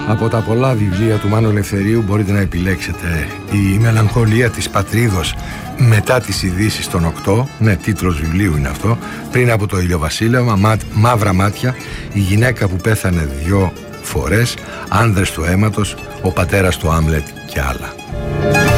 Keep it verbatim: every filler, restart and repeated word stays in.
Από τα πολλά βιβλία του Μάνου Ελευθερίου μπορείτε να επιλέξετε «Η μελαγχολία της πατρίδος μετά τις ειδήσεις των οκτώ». Ναι, τίτλος βιβλίου είναι αυτό. «Πριν από το ηλιοβασίλεμα», Μα, «Μαύρα μάτια», «Η γυναίκα που πέθανε δυο φορές», «Άνδρες του αίματος», «Ο πατέρας του Άμλετ» και άλλα.